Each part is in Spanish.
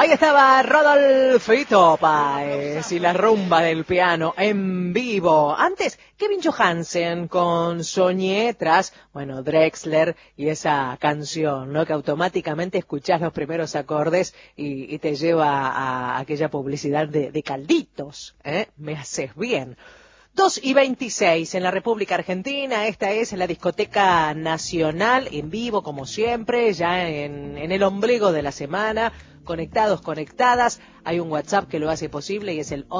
Ahí estaba Rodolfito Páez y la rumba del piano en vivo. Antes, Kevin Johansen con Soñé tras, Drexler y esa canción, ¿no? Que automáticamente escuchás los primeros acordes y te lleva a aquella publicidad de calditos, ¿eh? Me haces bien. 2:26 en la República Argentina. Esta es la Discoteca Nacional en vivo, como siempre, ya en el ombligo de la semana. Conectados, conectadas. Hay un WhatsApp que lo hace posible y es el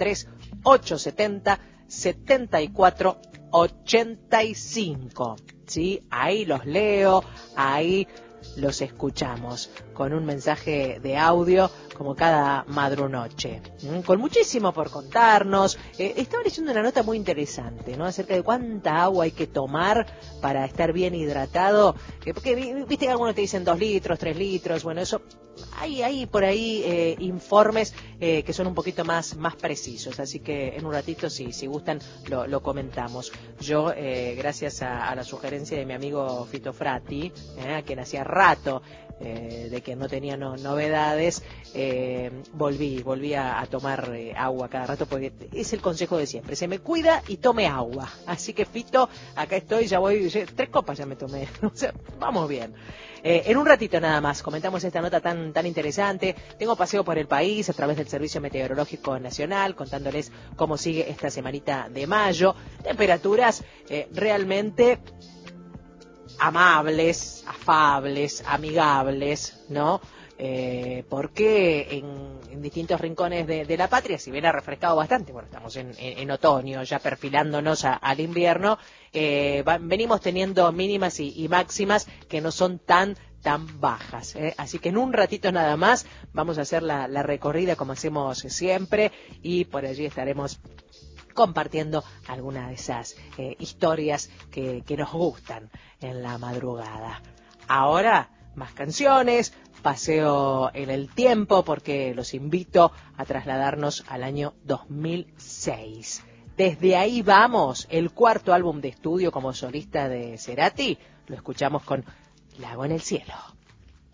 113870-7485. ¿Sí? Ahí los leo, ahí los escuchamos con un mensaje de audio como cada madrunoche, con muchísimo por contarnos. Estaba leyendo una nota muy interesante, ¿no? Acerca de cuánta agua hay que tomar para estar bien hidratado, porque viste que algunos te dicen 2 litros, 3 litros, eso hay por ahí informes que son un poquito más precisos, así que en un ratito si gustan lo comentamos. Yo gracias a la sugerencia de mi amigo Fito Frati, a quien hacía rato de que no tenía novedades, volví a tomar agua cada rato, porque es el consejo de siempre: se me cuida y tome agua. Así que Fito, acá estoy, ya voy, 3 copas ya me tomé, o sea, vamos bien. En un ratito nada más comentamos esta nota tan interesante. Tengo paseo por el país a través del Servicio Meteorológico Nacional, contándoles cómo sigue esta semanita de mayo. Temperaturas realmente amables, afables, amigables, ¿no? Porque en distintos rincones de la patria, si bien ha refrescado bastante, estamos en otoño, ya perfilándonos al invierno, venimos teniendo mínimas y máximas que no son tan bajas, así que en un ratito nada más vamos a hacer la recorrida como hacemos siempre, y por allí estaremos compartiendo algunas de esas historias que nos gustan en la madrugada. Ahora, más canciones, paseo en el tiempo, porque los invito a trasladarnos al año 2006. Desde ahí vamos, el 4º álbum de estudio como solista de Cerati, lo escuchamos con Lago en el cielo.